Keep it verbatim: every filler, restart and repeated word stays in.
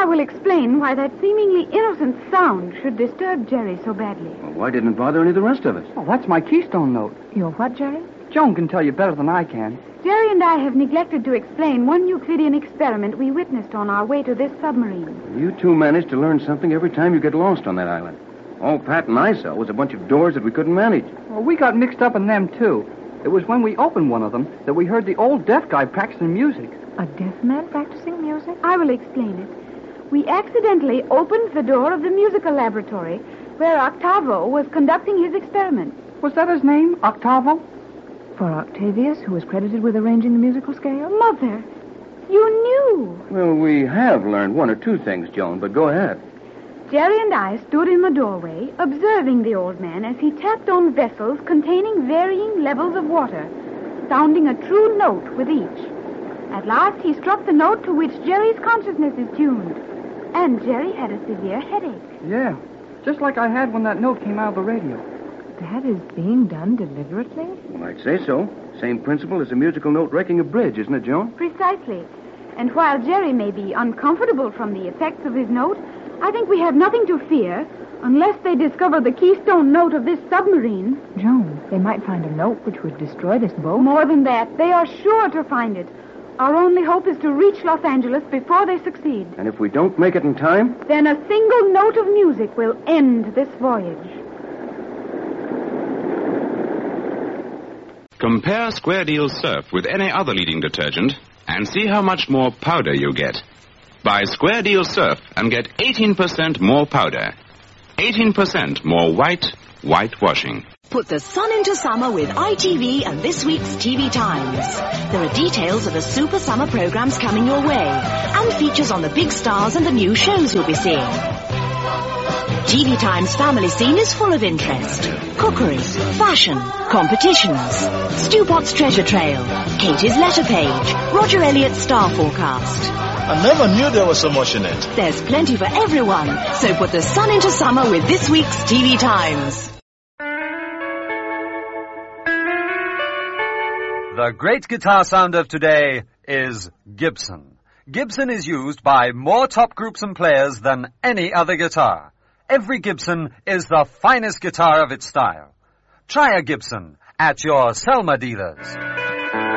will explain why that seemingly innocent sound should disturb Jerry so badly. Well, why didn't it bother any of the rest of us? Oh, that's my Keystone note. Your what, Jerry? Joan can tell you better than I can. Jerry and I have neglected to explain one Euclidean experiment we witnessed on our way to this submarine. You two manage to learn something every time you get lost on that island. All Pat and I saw was a bunch of doors that we couldn't manage. Well, we got mixed up in them, too. It was when we opened one of them that we heard the old deaf guy practicing music. A deaf man practicing music? I will explain it. We accidentally opened the door of the musical laboratory where Octavo was conducting his experiment. Was that his name, Octavo? For Octavius, who was credited with arranging the musical scale? Mother, you knew. Well, we have learned one or two things, Joan, but go ahead. Jerry and I stood in the doorway, observing the old man as he tapped on vessels containing varying levels of water, sounding a true note with each. At last, he struck the note to which Jerry's consciousness is tuned, and Jerry had a severe headache. Yeah, just like I had when that note came out of the radio. That is being done deliberately? Well, I'd say so. Same principle as a musical note wrecking a bridge, isn't it, Joan? Precisely. And while Jerry may be uncomfortable from the effects of his note, I think we have nothing to fear unless they discover the keystone note of this submarine. Joan, they might find a note which would destroy this boat. More than that, they are sure to find it. Our only hope is to reach Los Angeles before they succeed. And if we don't make it in time? Then a single note of music will end this voyage. Compare Square Deal Surf with any other leading detergent and see how much more powder you get. Buy Square Deal Surf and get eighteen percent more powder. eighteen percent more white, whitewashing. Put the sun into summer with I T V and this week's T V Times. There are details of the super summer programs coming your way and features on the big stars and the new shows you'll be seeing. T V Times family scene is full of interest. Cookery, fashion, competitions, Stewpot's treasure trail, Katie's letter page, Roger Elliott's star forecast. I never knew there was so much in it. There's plenty for everyone, so put the sun into summer with this week's T V Times. The great guitar sound of today is Gibson. Gibson is used by more top groups and players than any other guitar. Every Gibson is the finest guitar of its style. Try a Gibson at your Selma dealers.